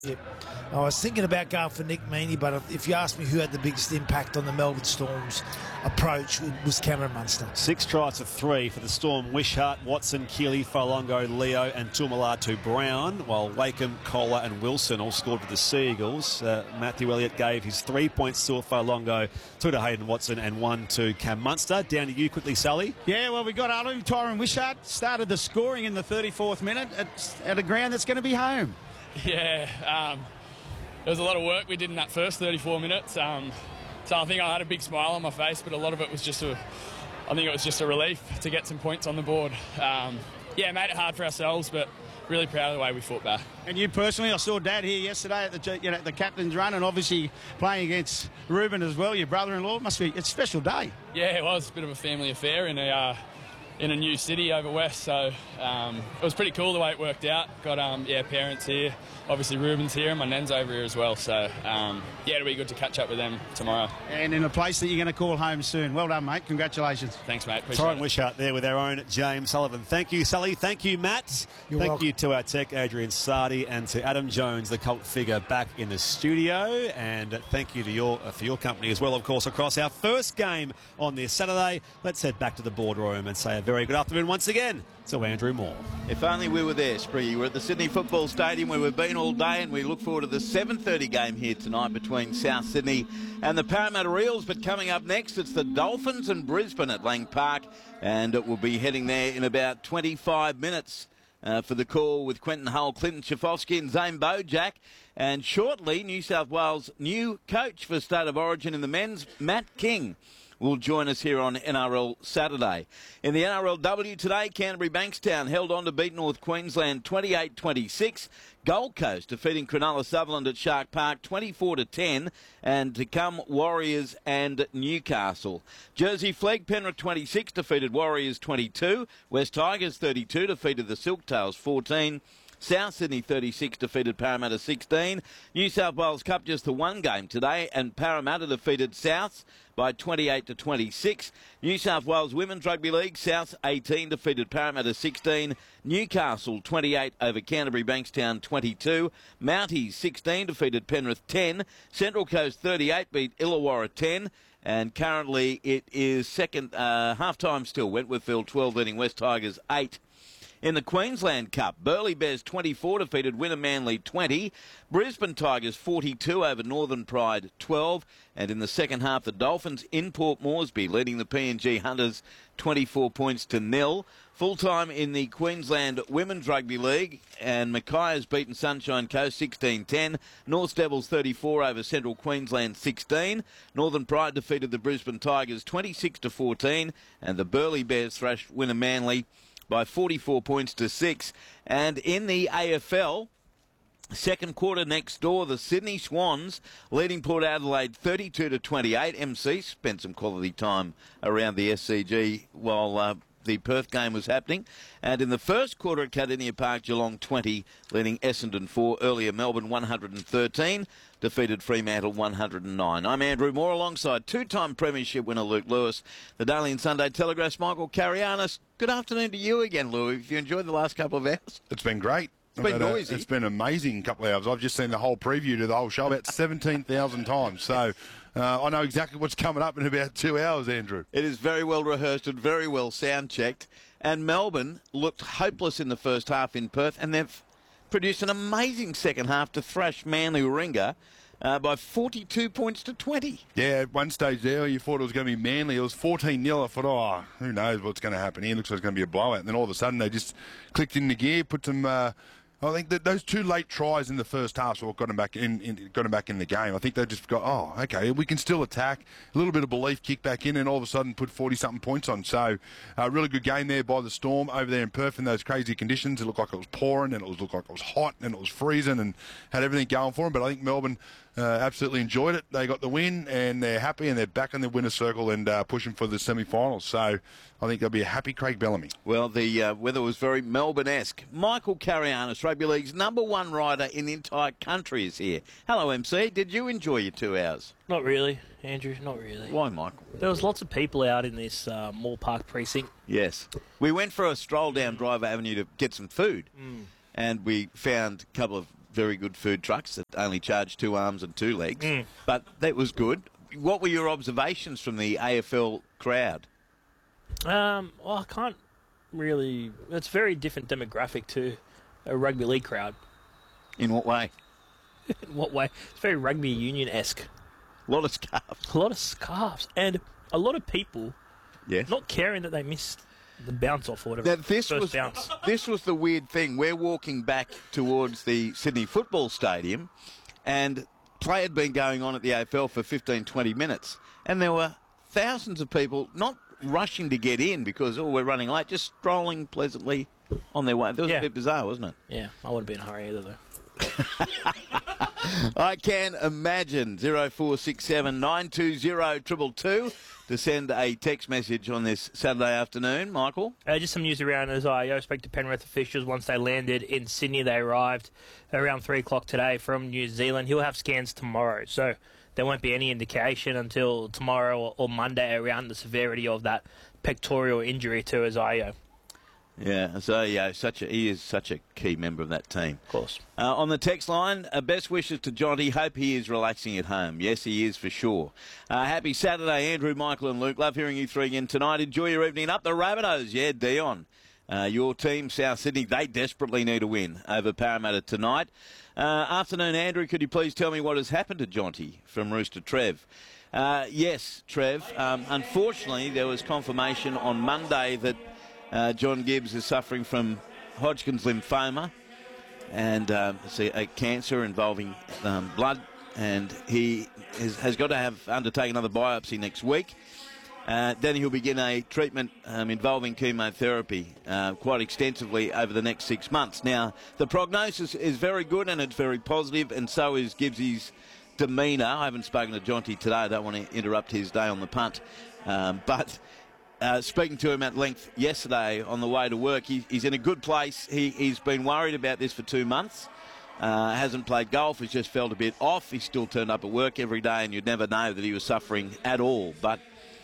Yep. I was thinking about going for Nick Meaney, but if you ask me who had the biggest impact on the Melbourne Storm's approach, it was Cameron Munster. 6 tries to 3 for the Storm. Wishart, Watson, Keeley, Falongo, Leo and Tumalatu Brown, while Wakeham, Kohler and Wilson all scored for the Sea Eagles. Matthew Elliott gave his 3 points to Falongo, 2 to Hayden Watson and 1 to Cam Munster. Down to you quickly, Sally. Yeah, well, we got Alu Tyron Wishart started the scoring in the 34th minute at a ground that's going to be home. Yeah, there was a lot of work we did in that first 34 minutes. So I think I had a big smile on my face, but a lot of it was just I think it was just a relief to get some points on the board. Yeah, made it hard for ourselves, but really proud of the way we fought back. And you personally, I saw Dad here yesterday at the captain's run, and obviously playing against Ruben as well, your brother-in-law. It's a special day. Yeah, it was a bit of a family affair in a new city over west, so it was pretty cool the way it worked out. Got parents here, obviously Ruben's here, and my nan's over here as well, so it'll be good to catch up with them tomorrow. And in a place that you're going to call home soon. Well done, mate. Congratulations. Thanks, mate. Tyron Wishart there with our own James Sullivan. Thank you, Sully. Thank you, Matt. Thank you to our tech, Adrian Sardi, and to Adam Jones, the cult figure, back in the studio. And thank you to for your company as well, of course, across our first game on this Saturday. Let's head back to the boardroom and say a very good afternoon once again to Andrew Moore. If only we were there, Spree. We're at the Sydney Football Stadium where we've been all day, and we look forward to the 7:30 game here tonight between South Sydney and the Parramatta Eels. But coming up next, it's the Dolphins and Brisbane at Lang Park, and it will be heading there in about 25 minutes for the call with Quentin Hull, Clinton Schifofsky and Zane Bojack. And shortly, New South Wales' new coach for State of Origin in the men's, Matt King, will join us here on NRL Saturday. In the NRLW today, Canterbury Bankstown held on to beat North Queensland 28-26. Gold Coast defeating Cronulla Sutherland at Shark Park 24-10. And to come, Warriors and Newcastle. Jersey Flegg, Penrith 26 defeated Warriors 22. West Tigers 32 defeated the Silktails 14. South Sydney 36 defeated Parramatta 16. New South Wales Cup just the one game today, and Parramatta defeated Souths by 28-26. New South Wales Women's Rugby League, Souths 18 defeated Parramatta 16. Newcastle 28 over Canterbury Bankstown 22. Mounties 16 defeated Penrith 10. Central Coast 38 beat Illawarra 10. And currently it is second half-time still. Wentworthville 12 leading West Tigers 8. In the Queensland Cup, Burleigh Bears 24 defeated Winner Manly 20. Brisbane Tigers 42 over Northern Pride 12. And in the second half, the Dolphins in Port Moresby leading the PNG Hunters 24 points to 0. Full-time in the Queensland Women's Rugby League, and Mackay has beaten Sunshine Coast 16-10. North Devils 34 over Central Queensland 16. Northern Pride defeated the Brisbane Tigers 26-14. And the Burleigh Bears thrashed Winner Manly by 44 points to 6. And in the AFL, second quarter next door, the Sydney Swans leading Port Adelaide 32-28. MC spent some quality time around the SCG while the Perth game was happening. And in the first quarter at Cardinia Park, Geelong 20 leading Essendon 4. Earlier, Melbourne 113 defeated Fremantle 109. I'm Andrew Moore alongside two-time premiership winner Luke Lewis. The Daily and Sunday Telegraph's Michael Carianis. Good afternoon to you again, Lou. Have you enjoyed the last couple of hours? It's been great. It's been noisy. It's been an amazing couple of hours. I've just seen the whole preview to the whole show about 17,000 times. So I know exactly what's coming up in about 2 hours, Andrew. It is very well rehearsed and very well sound-checked. And Melbourne looked hopeless in the first half in Perth, and they've produced an amazing second half to thrash Manly Warringah by 42 points to 20. Yeah, at one stage there, you thought it was going to be Manly. It was 14-0. I thought, who knows what's going to happen here. Looks like it's going to be a blowout. And then all of a sudden, they just clicked into gear, put some... I think that those two late tries in the first half got them back in the game. I think they just got, okay, we can still attack. A little bit of belief, kick back in, and all of a sudden put 40-something points on. So a really good game there by the Storm over there in Perth in those crazy conditions. It looked like it was pouring, and it looked like it was hot, and it was freezing, and had everything going for them. But I think Melbourne absolutely enjoyed it. They got the win, and they're happy, and they're back in the winner's circle and pushing for the semi-finals. So I think there'll be a happy Craig Bellamy. Well, the weather was very Melbourne-esque. Michael Carianis, Rugby League's #1 rider in the entire country, is here. Hello, MC. Did you enjoy your 2 hours? Not really, Andrew, not really. Why, Michael? There was lots of people out in this Moore Park precinct. Yes. We went for a stroll down Driver Avenue to get some food, and we found a couple of very good food trucks that only charge 2 arms and 2 legs, but that was good. What were your observations from the AFL crowd? Well, I can't really. It's a very different demographic to a rugby league crowd. In what way? In what way? It's very rugby union-esque. A lot of scarves. A lot of scarves. And a lot of people not caring that they missed the bounce off or whatever. Now, this was the weird thing. We're walking back towards the Sydney Football Stadium, and play had been going on at the AFL for 15, 20 minutes. And there were thousands of people not rushing to get in because, we're running late, just strolling pleasantly on their way. That was a bit bizarre, wasn't it? Yeah, I wouldn't be in a hurry either, though. I can imagine. 0467 920 222 to send a text message on this Saturday afternoon. Michael? Just some news around as I spoke to Penrith officials once they landed in Sydney. They arrived around 3 o'clock today from New Zealand. He'll have scans tomorrow, so there won't be any indication until tomorrow or Monday around the severity of that pectoral injury to Isaiah. Yeah, so he is such a key member of that team. Of course. On the text line, best wishes to Jonty. Hope he is relaxing at home. Yes, he is for sure. Happy Saturday, Andrew, Michael and Luke. Love hearing you three again tonight. Enjoy your evening up the Rabbitohs. Yeah, Dion. Your team, South Sydney, they desperately need a win over Parramatta tonight. Afternoon, Andrew. Could you please tell me what has happened to Jonty from Rooster Trev? Yes, Trev. Unfortunately, there was confirmation on Monday that John Gibbs is suffering from Hodgkin's lymphoma and it's a cancer involving blood, and he has got to undertake another biopsy next week. Then he'll begin a treatment involving chemotherapy quite extensively over the next 6 months. Now, the prognosis is very good and it's very positive, and so is Gibbsy's demeanour. I haven't spoken to Jonty today. I don't want to interrupt his day on the punt. But speaking to him at length yesterday on the way to work, he's in a good place. He's been worried about this for 2 months. Hasn't played golf. He's just felt a bit off. He still turned up at work every day, and you'd never know that he was suffering at all. But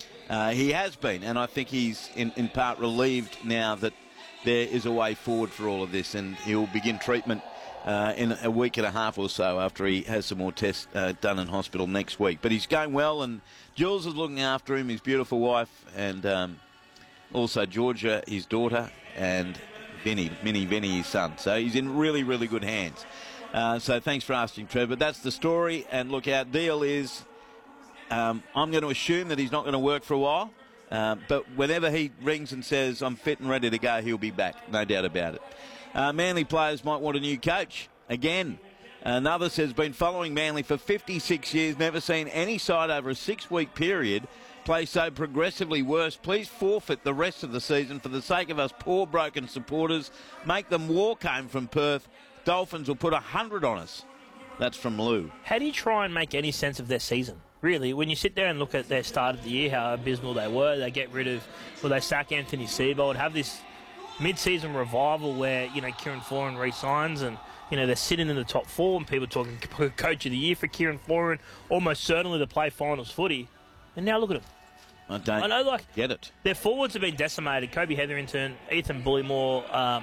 he has been, and I think he's in part relieved now that there is a way forward for all of this, and he'll begin treatment in a week and a half or so after he has some more tests done in hospital next week. But he's going well, and Jules is looking after him, his beautiful wife, and also Georgia, his daughter, and Vinny, his son. So he's in really, really good hands. So thanks for asking, Trevor. But that's the story, and look, our deal is I'm going to assume that he's not going to work for a while, but whenever he rings and says, I'm fit and ready to go, he'll be back, no doubt about it. Manly players might want a new coach again. Another says, been following Manly for 56 years, never seen any side over a 6-week period play so progressively worse. Please forfeit the rest of the season for the sake of us poor, broken supporters. Make them walk home from Perth. Dolphins will put 100 on us. That's from Lou. How do you try and make any sense of their season? Really, when you sit there and look at their start of the year, how abysmal they were, they get rid of, they sack Anthony Seibold, have this mid-season revival where, Kieran Foran re-signs and, they're sitting in the top 4 and people are talking coach of the year for Kieran Foran, almost certainly to play finals footy. And now look at them. I know, get it. Their forwards have been decimated. Kobe Hetherington, Ethan Bullymore,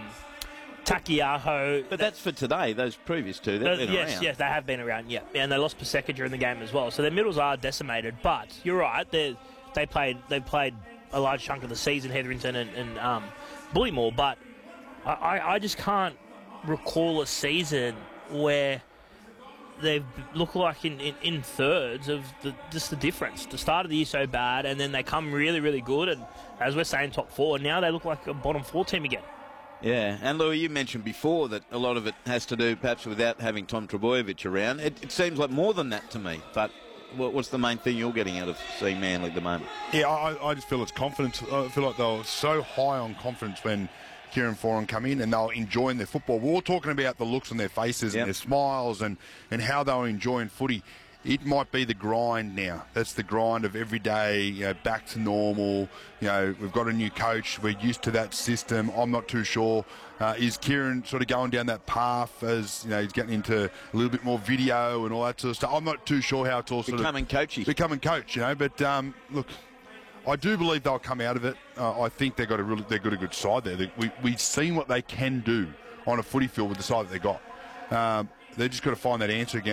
Takiaho. But that's for today, those previous two. They've been around. Yes, they have been around, yeah. And they lost Paseka during the game as well. So their middles are decimated. But you're right, they played a large chunk of the season, Hetherington and Bullymore. But I just can't recall a season where they've looked like in thirds of just the difference. The start of the year so bad, and then they come really, really good. And as we're saying, top 4. Now they look like a bottom 4 team again. Yeah, and Louis, you mentioned before that a lot of it has to do perhaps without having Tom Trbojevic around. It seems like more than that to me, but what's the main thing you're getting out of seeing Manly at the moment? Yeah, I just feel it's confidence. I feel like they were so high on confidence when Kieran Foran come in and they were enjoying their football. We're all talking about the looks on their faces and their smiles and how they were enjoying footy. It might be the grind now. That's the grind of every day, back to normal. We've got a new coach. We're used to that system. I'm not too sure. Is Kieran sort of going down that path as, he's getting into a little bit more video and all that sort of stuff? I'm not too sure how it's all sort becoming coachy. Becoming coach, But, look, I do believe they'll come out of it. I think they've got a good side there. We've seen what they can do on a footy field with the side that they got. they've just got to find that answer again.